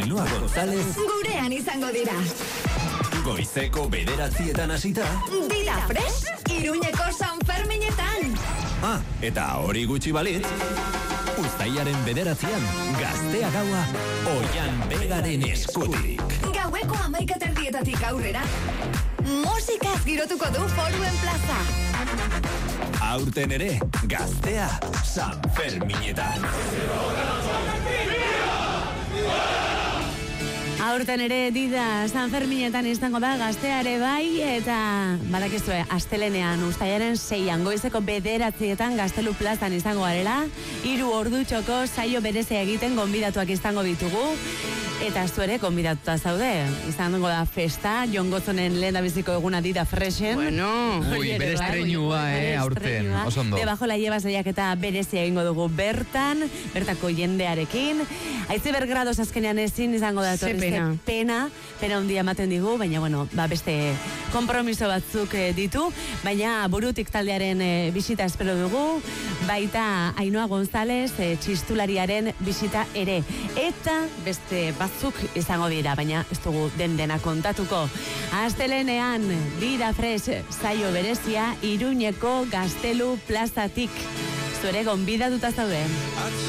Ainhoa González gurean izango dira. Goizeko 9:00 hasita Dida Fresh, Iruñeko San Ferminetan. Eta hori gutxi balitz, uztailaren 9:00 Gaztea gaua Oian Begaren eskutik. Gaueko 11:30 aurrera, musikaz girotuko du Foruen plaza. Aurten ere, Gaztea San Ferminetan. Aurten ere Dida San Ferminetan izango da, Gaztea ere bai, eta badakizue, astelenean uztailaren 6 goizeko 9:00 Gaztelu plazan izango garela, 3 ordutxoko saio berezia egiten gonbidatuak izango ditugu. Eta zu ere konbidatuta zaude. Izango da festa, Jon Gozonen lehendabiziko eguna Dida Freshen. Bueno, bere estreinua, aurten, oso ondo. Debajo la llevas eta berezia egingo dugu bertako jendearekin. Aize bergrados azkenean ezin izango da torrizte. Pena handia ematen digu, baina bueno, beste kompromiso batzuk ditu, baina burutik taldearen bisita espero dugu, baita Ainhoa González txistulariaren bisita ere. Eta beste batzuk izango dira, baina ez dugu dena kontatuko. Astelenean Dida Fresh saio berezia Iruñeko Gaztelu plazatik. Zure gonbidatuta zaude.